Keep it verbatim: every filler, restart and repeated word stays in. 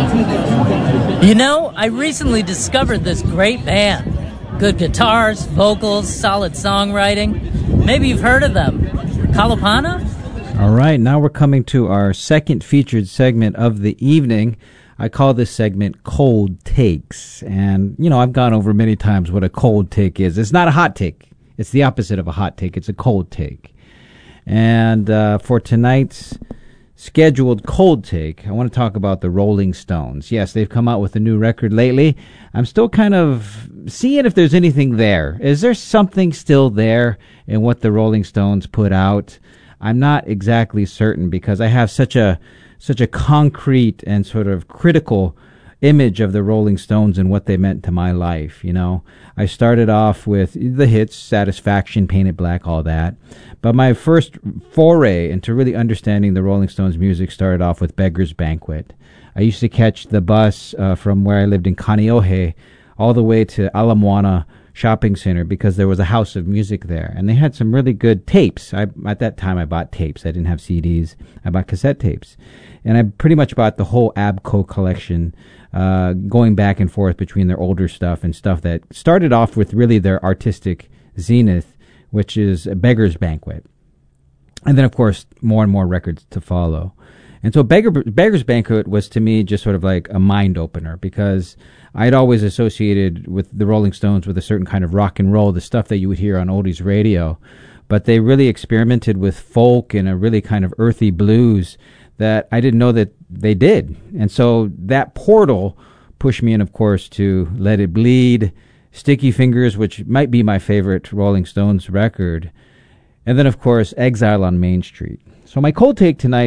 You know, I recently discovered this great band. Good guitars, vocals, solid songwriting. Maybe you've heard of them. Kalapana? All right, now we're coming to our second featured segment of the evening. I call this segment Cold Takes. And, you know, I've gone over many times what a cold take is. It's not a hot take. It's the opposite of a hot take. It's a cold take. And uh, for tonight's scheduled cold take, I want to talk about the Rolling Stones. Yes, they've come out with a new record lately. I'm still kind of seeing if there's anything there. Is there something still there in what the Rolling Stones put out? I'm not exactly certain because I have such a such a concrete and sort of critical image of the Rolling Stones and what they meant to my life, you know. I started off with the hits, Satisfaction, Painted Black, all that. But my first foray into really understanding the Rolling Stones music started off with Beggar's Banquet. I used to catch the bus uh, from where I lived in Kaneohe all the way to Ala Moana Shopping Center because there was a house of music there. And they had some really good tapes. I, at that time, I bought tapes. I didn't have C Ds. I bought cassette tapes. And I pretty much bought the whole ABKCO collection, uh, going back and forth between their older stuff and stuff that started off with really their artistic zenith, which is Beggar's Banquet. And then, of course, more and more records to follow. And so Beggar, Beggar's Banquet was, to me, just sort of like a mind-opener because I'd always associated with the Rolling Stones with a certain kind of rock and roll, the stuff that you would hear on oldies radio. But they really experimented with folk and a really kind of earthy blues that I didn't know that they did. And so that portal pushed me in, of course, to Let It Bleed, Sticky Fingers, which might be my favorite Rolling Stones record, and then, of course, Exile on Main Street. So my cold take tonight